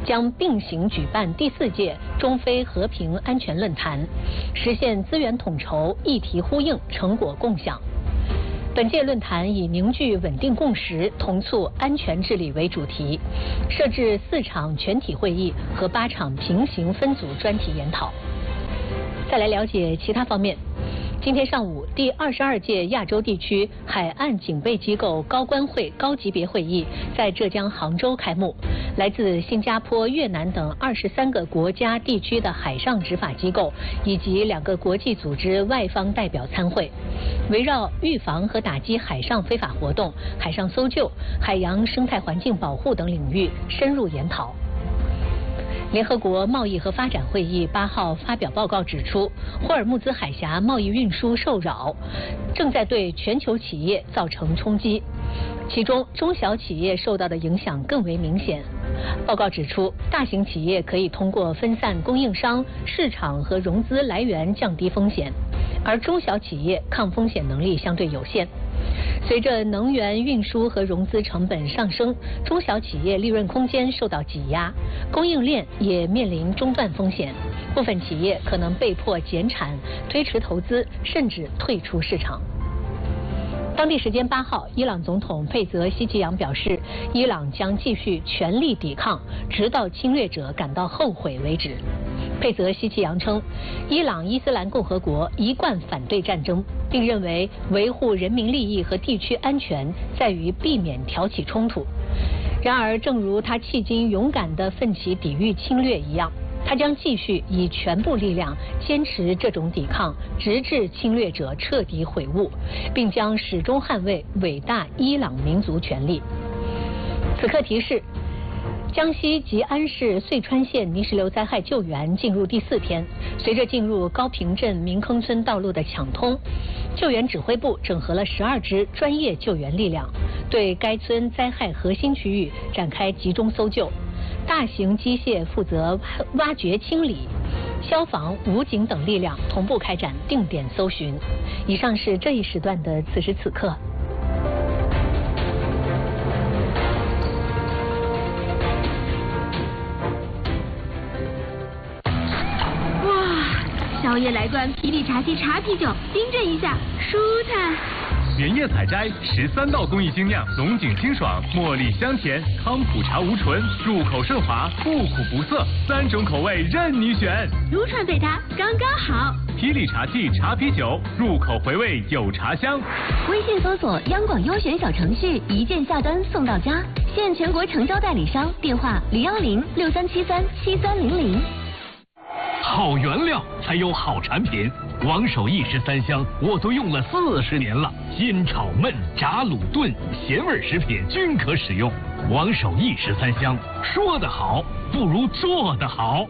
将并行举办第4届中非和平安全论坛，实现资源统筹、议题呼应、成果共享。本届论坛以凝聚稳定共识、同促安全治理为主题，设置4场全体会议和8场平行分组专题研讨。再来了解其他方面。今天上午，第22届亚洲地区海岸警备机构高官会高级别会议在浙江杭州开幕。来自新加坡、越南等23个国家地区的海上执法机构以及2个国际组织外方代表参会，围绕预防和打击海上非法活动、海上搜救、海洋生态环境保护等领域深入研讨。联合国贸易和发展会议8号发表报告指出，霍尔木兹海峡贸易运输受扰，正在对全球企业造成冲击，其中中小企业受到的影响更为明显。报告指出，大型企业可以通过分散供应商、市场和融资来源降低风险，而中小企业抗风险能力相对有限。随着能源运输和融资成本上升，中小企业利润空间受到挤压，供应链也面临中断风险，部分企业可能被迫减产、推迟投资，甚至退出市场。当地时间8号，伊朗总统佩泽希奇扬表示，伊朗将继续全力抵抗，直到侵略者感到后悔为止。佩泽希奇扬称，伊朗伊斯兰共和国一贯反对战争，并认为维护人民利益和地区安全在于避免挑起冲突。然而，正如他迄今勇敢地奋起抵御侵略一样，他将继续以全部力量坚持这种抵抗，直至侵略者彻底悔悟，并将始终捍卫伟大伊朗民族权利。此刻提示，江西吉安市遂川县泥石流灾害救援进入第4天，随着进入高坪镇明坑村道路的抢通，救援指挥部整合了12支专业救援力量，对该村灾害核心区域展开集中搜救。大型机械负责挖掘清理，消防、武警等力量同步开展定点搜寻。以上是这一时段的此时此刻。 哇，宵夜来罐霹雳茶系茶啤酒，冰镇一下，舒坦。 连夜采摘13道工艺精酿，龙井清爽，茉莉香甜，康普茶无醇，入口顺滑，不苦不涩，3种口味任你选。 撸串配它刚刚好。 霹雳茶系茶啤酒，入口回味有茶香。 微信搜索央广优选小程序，一键下单送到家。现全国成交代理商，电话01063737300。 好原料才有好产品，王守义13香我都用了40年了，煎炒焖炸卤炖咸味食品均可使用。王守义13香，说得好不如做得好。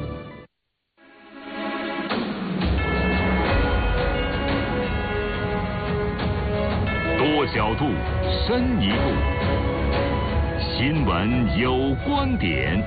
多角度，深一步，新闻有观点。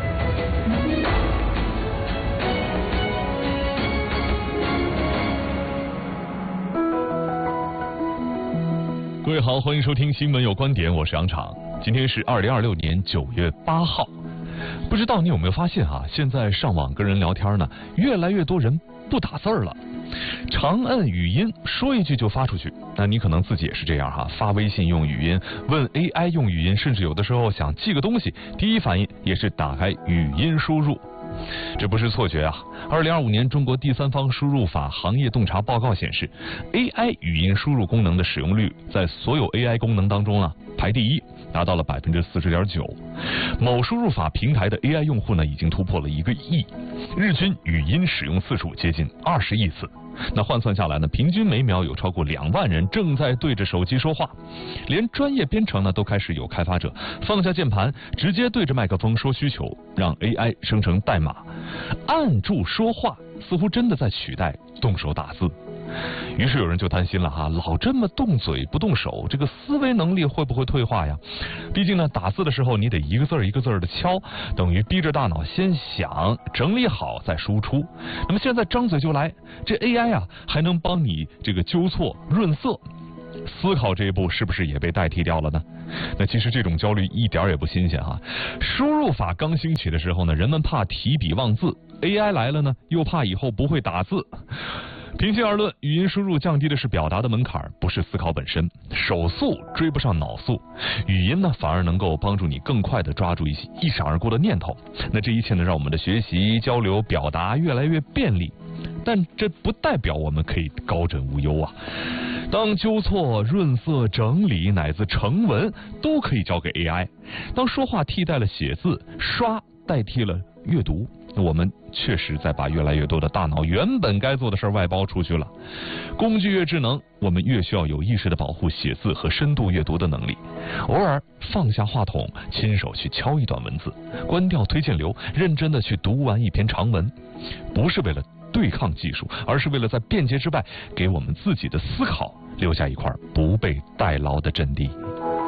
各位好，欢迎收听新闻有观点，我是杨昶。今天是2026年9月8号。不知道你有没有发现啊，现在上网跟人聊天呢，越来越多人不打字儿了，长按语音说一句就发出去。那你可能自己也是这样哈，发微信用语音，问 AI 用语音，甚至有的时候想寄个东西，第一反应也是打开语音输入。这不是错觉啊！2025年中国第三方输入法行业洞察报告显示 ，AI 语音输入功能的使用率在所有 AI 功能当中啊排第一，达到了40.9%。某输入法平台的 AI 用户呢，已经突破了1个亿，日均语音使用次数接近20亿次。那换算下来呢，平均每秒有超过2万人正在对着手机说话，连专业编程呢都开始有开发者放下键盘，直接对着麦克风说需求，让 AI 生成代码。按住说话似乎真的在取代动手打字。于是有人就担心了哈，老这么动嘴不动手，这个思维能力会不会退化呀？毕竟呢，打字的时候你得一个字儿一个字儿的敲，等于逼着大脑先想，整理好再输出。那么现在张嘴就来，这 AI 啊还能帮你这个纠错润色，思考这一步是不是也被代替掉了呢？ 那其实这种焦虑一点也不新鲜哈。输入法刚兴起的时候呢，人们怕提笔忘字 ，AI 来了呢，又怕以后不会打字。平心而论，语音输入降低的是表达的门槛，不是思考本身。手速追不上脑速，语音呢反而能够帮助你更快地抓住一闪而过的念头。那这一切呢，让我们的学习、交流、表达越来越便利。但这不代表我们可以高枕无忧啊。当纠错、润色、整理乃至成文都可以交给 AI， 当说话替代了写字，刷代替了阅读，我们确实在把越来越多的大脑原本该做的事外包出去了。工具越智能，我们越需要有意识地保护写字和深度阅读的能力。偶尔放下话筒，亲手去敲一段文字，关掉推荐流，认真地去读完一篇长文，不是为了对抗技术，而是为了在便捷之外，给我们自己的思考留下一块不被代劳的阵地。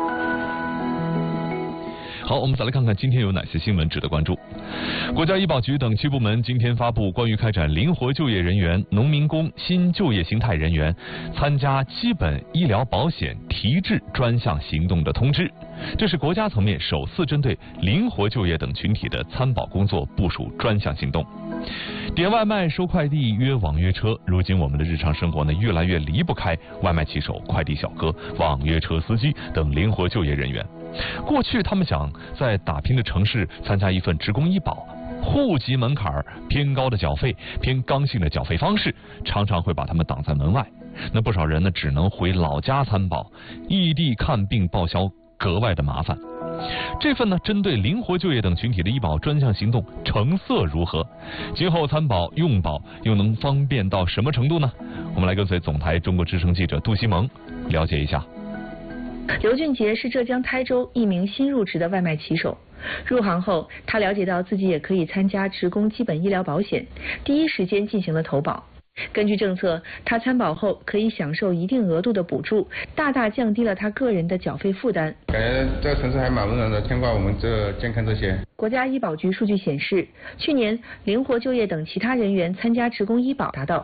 好，我们再来看看今天有哪些新闻值得关注。国家医保局等7部门今天发布关于开展灵活就业人员、农民工新就业形态人员参加基本医疗保险提质专项行动的通知。这是国家层面首次针对灵活就业等群体的参保工作部署专项行动。点外卖、收快递、约网约车，如今我们的日常生活呢，越来越离不开外卖骑手、快递小哥、网约车司机等灵活就业人员。过去他们想在打拼的城市参加一份职工医保，户籍门槛偏高的缴费、偏刚性的缴费方式，常常会把他们挡在门外。那不少人呢，只能回老家参保，异地看病报销格外的麻烦。这份呢，针对灵活就业等群体的医保专项行动成色如何？今后参保用保又能方便到什么程度呢？我们来跟随总台中国之声记者杜西蒙了解一下。 刘俊杰是浙江台州一名新入职的外卖骑手。入行后，他了解到自己也可以参加职工基本医疗保险，第一时间进行了投保。根据政策，他参保后可以享受一定额度的补助，大大降低了他个人的缴费负担。 感觉这个城市还蛮温柔的，牵挂我们这健康这些。 国家医保局数据显示，去年灵活就业等其他人员参加职工医保达到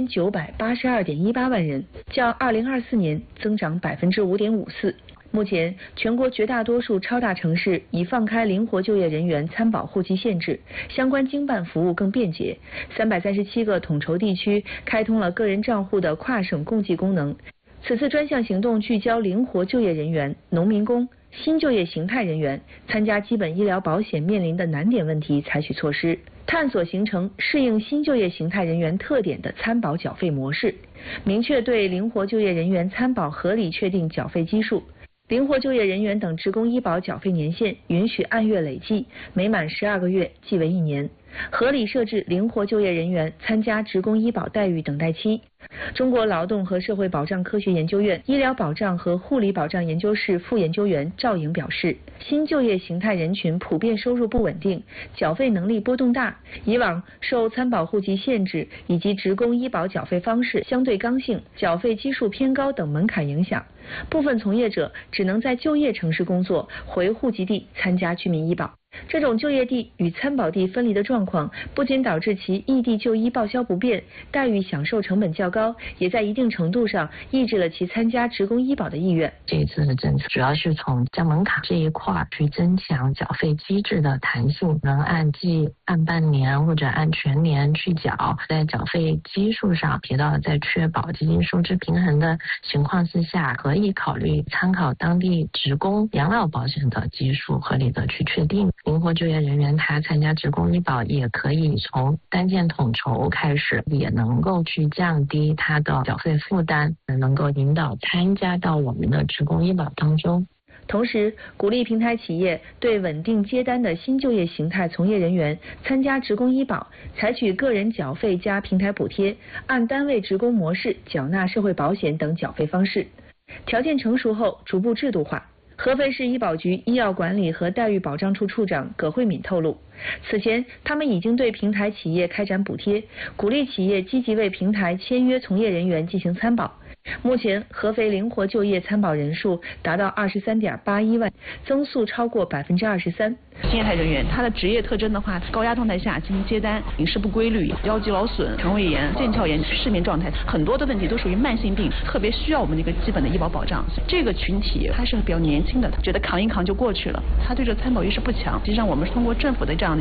6982.18万人，较2024年增长5.54%。目前，全国绝大多数超大城市已放开灵活就业人员参保户籍限制，相关经办服务更便捷。337个统筹地区开通了个人账户的跨省共济功能。此次专项行动聚焦灵活就业人员、农民工、新就业形态人员参加基本医疗保险面临的难点问题，采取措施，探索形成适应新就业形态人员特点的参保缴费模式，明确对灵活就业人员参保合理确定缴费基数。灵活就业人员等职工医保缴费年限允许按月累计，每满12个月即为1年。合理设置灵活就业人员参加职工医保待遇等待期。中国劳动和社会保障科学研究院医疗保障和护理保障研究室副研究员赵颖表示，新就业形态人群普遍收入不稳定，缴费能力波动大，以往受参保户籍限制以及职工医保缴费方式相对刚性、缴费基数偏高等门槛影响，部分从业者只能在就业城市工作，回户籍地参加居民医保。这种就业地与参保地分离的状况，不仅导致其异地就医报销不便，待遇享受成本较高，也在一定程度上抑制了其参加职工医保的意愿。 这一次的政策主要是从降门槛这一块去增强缴费机制的弹性，能按季、按半年或者按全年去缴，在缴费基数上提到，在确保基金收支平衡的情况之下，可以考虑参考当地职工养老保险的基数，合理的去确定。灵活就业人员他参加职工医保也可以从单件统筹开始，也能够去降低他的缴费负担，能够引导参加到我们的职工医保当中。 同时，鼓励平台企业对稳定接单的新就业形态从业人员参加职工医保，采取个人缴费加平台补贴，按单位职工模式缴纳社会保险等缴费方式。条件成熟后，逐步制度化。合肥市医保局医药管理和待遇保障处处长葛慧敏透露，此前他们已经对平台企业开展补贴，鼓励企业积极为平台签约从业人员进行参保。 目前合肥灵活就业参保人数达到23.81万，增速超过23%。 新业态人员他的职业特征的话，高压状态下进行接单，饮食不规律，腰肌劳损、肠胃炎、腱鞘炎、失眠状态，很多的问题都属于慢性病，特别需要我们的一个基本的医保保障。这个群体他是比较年轻的，觉得扛一扛就过去了，他对这参保意识不强。实际上我们是通过政府的这样的